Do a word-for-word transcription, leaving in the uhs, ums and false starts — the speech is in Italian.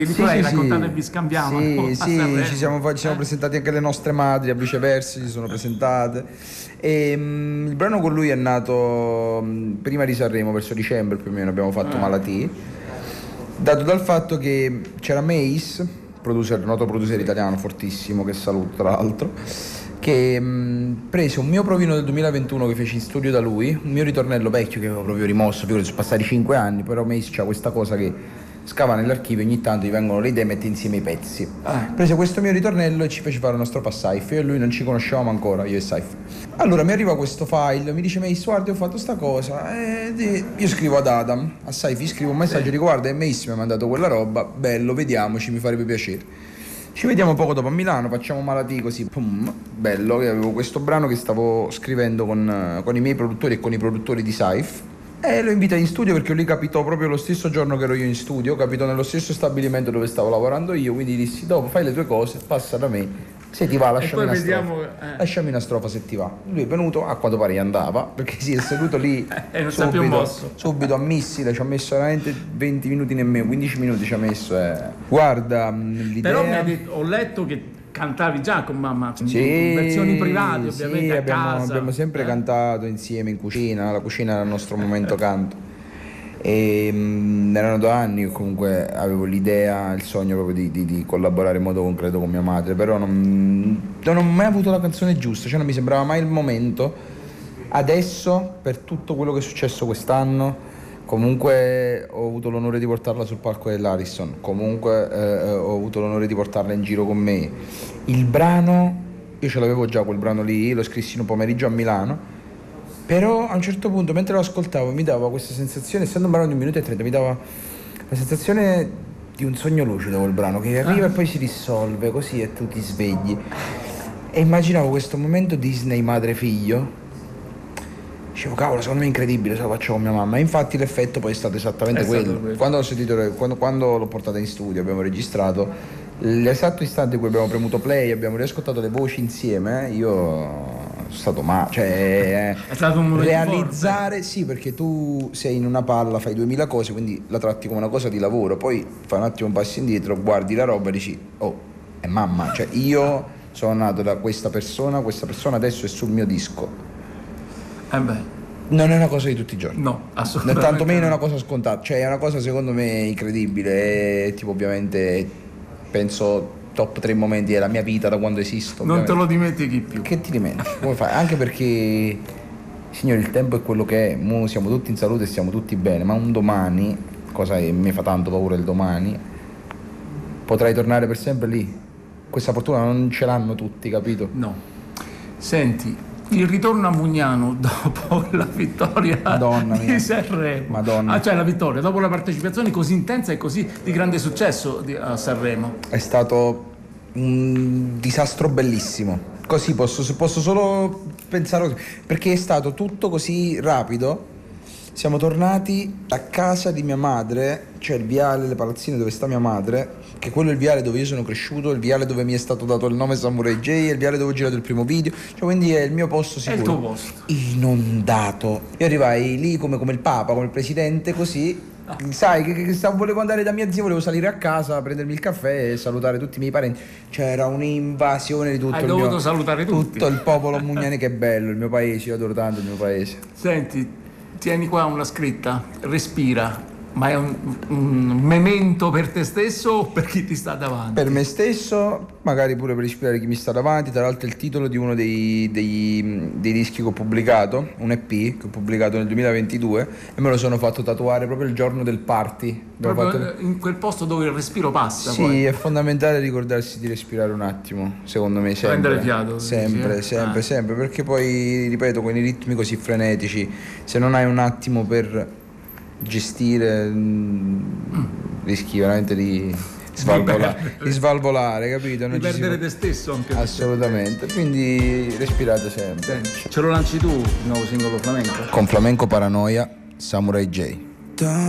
Sì, sì, raccontate sì. e vi scambiamo. Sì, sì, ci siamo, ci siamo presentati anche le nostre madri, a viceversa, ci sono presentate. E, mm, il brano con lui è nato mm, prima di Sanremo, verso dicembre più o meno, abbiamo fatto Malatì, dato dal fatto che c'era Mace, producer, noto producer italiano fortissimo, che saluto tra l'altro, che mh, prese un mio provino del duemilaventuno che feci in studio da lui, un mio ritornello vecchio che avevo proprio rimosso, figurati, sono passati cinque anni, però Mace c'ha questa cosa che scava nell'archivio, ogni tanto gli vengono le idee e mette insieme i pezzi. Prese questo mio ritornello e ci fece fare una strofa a Saif. Io e lui non ci conoscevamo ancora, io e Saif. Allora mi arriva questo file, mi dice Mace, guarda, ho fatto sta cosa. E di- io scrivo ad Adam, a Saif, gli scrivo un messaggio, dico guarda, è Mace mi ha mandato quella roba, bello, vediamoci, mi farebbe piacere. Ci vediamo poco dopo a Milano, facciamo Malatì così, pum, bello, io avevo questo brano che stavo scrivendo con, eh, con i miei produttori e con i produttori di Saif. E lo invitai in studio perché lui capitò proprio lo stesso giorno che ero io in studio, capitò nello stesso stabilimento dove stavo lavorando io, quindi dissi dopo fai le tue cose, passa da me, se ti va lasciami poi una vediamo, strofa, eh. lasciami una strofa se ti va. Lui è venuto, a quanto pare andava, perché si è seduto lì E non si è più subito, mosso. subito a missile, ci ha messo veramente venti minuti nemmeno, quindici minuti ci ha messo. Eh. Guarda, mh, l'idea... Però mi hai detto, ho letto che cantavi già con mamma, Sì, con versioni private sì, ovviamente a abbiamo, casa. abbiamo sempre eh? cantato insieme in cucina, la cucina era il nostro momento canto. E mh, erano due anni che comunque avevo l'idea, il sogno proprio di, di- di collaborare in modo concreto con mia madre, però non, non ho mai avuto la canzone giusta, cioè non mi sembrava mai il momento. Adesso, per tutto quello che è successo quest'anno, comunque ho avuto l'onore di portarla sul palco dell'Ariston, comunque eh, ho avuto l'onore di portarla in giro con me. Il brano, io ce l'avevo già quel brano lì, lo scrissi in un pomeriggio a Milano, però a un certo punto mentre lo ascoltavo mi dava questa sensazione, essendo un brano di un minuto e trenta, mi dava la sensazione di un sogno lucido quel brano, che arriva e poi si dissolve così e tu ti svegli. E immaginavo questo momento Disney madre-figlio. Dicevo, cavolo, secondo me è incredibile se lo faccio con mia mamma. E infatti l'effetto poi è stato esattamente È stato quello. quello. Quando, ho sentito, quando, quando l'ho portata in studio, abbiamo registrato, l'esatto istante in cui abbiamo premuto play, abbiamo riascoltato le voci insieme, io sono stato ma... Cioè, È stato un momento realizzare, sì, perché tu sei in una palla, fai duemila cose, quindi la tratti come una cosa di lavoro, poi fai un attimo un passo indietro, guardi la roba e dici, oh, è mamma, cioè io sono nato da questa persona, questa persona adesso è sul mio disco. Eh beh, Non è una cosa di tutti i giorni. no, Né assolutamente. tantomeno è no. una cosa scontata, cioè è una cosa secondo me incredibile, è tipo ovviamente penso top tre momenti della mia vita da quando esisto. Non te ovviamente. lo dimentichi più. Che ti dimentichi? Come fai? Anche perché, signori, il tempo è quello che è, mo siamo tutti in salute e stiamo tutti bene, ma un domani, cosa che mi fa tanto paura il domani, potrai tornare per sempre lì. Questa fortuna non ce l'hanno tutti, capito? No. Senti, il ritorno a Mugnano dopo la vittoria Madonna di mia. Sanremo. Madonna. Ah, cioè la vittoria, dopo la partecipazione così intensa e così di grande successo di- a Sanremo. È stato un disastro bellissimo. Così posso, posso solo pensare, perché è stato tutto così rapido. Siamo tornati a casa di mia madre, cioè il viale, le palazzine dove sta mia madre, che quello è il viale dove io sono cresciuto, il viale dove mi è stato dato il nome Samurai J, è il viale dove ho girato il primo video, cioè quindi è il mio posto È sicuro. il tuo posto. Inondato. Io arrivai lì come, come il Papa, come il Presidente, così. Sai che, che stavo- volevo andare da mia zia, volevo salire a casa, prendermi il caffè e salutare tutti i miei parenti. C'era un'invasione di tutto Hai il dovuto mio, salutare tutti. tutto il popolo mugnane, che è bello, il mio paese, io adoro tanto il mio paese. Senti, tieni qua una scritta, respira, ma è un, un memento per te stesso o per chi ti sta davanti? Per me stesso, magari pure per ispirare chi mi sta davanti. Tra l'altro è il titolo di uno dei, dei- dei dischi che ho pubblicato, un E P che ho pubblicato nel duemilaventidue, e me lo sono fatto tatuare proprio il giorno del party. Abbiamo Proprio fatto- in quel posto dove il respiro passa. Sì, poi. è fondamentale ricordarsi di respirare un attimo, secondo me, sempre. Prendere fiato, Sempre, dici, eh? sempre, Ah. sempre, perché poi, ripeto, con i ritmi così frenetici, se non hai un attimo per gestire, mh, rischi veramente di svalvolare, perdere. di svalvolare, capito? Di Non ci si perdere può- te stesso anche. Assolutamente, quindi respirate sempre. Senti, ce lo lanci tu il nuovo singolo flamenco? Con Flamenco Paranoia, Samurai J.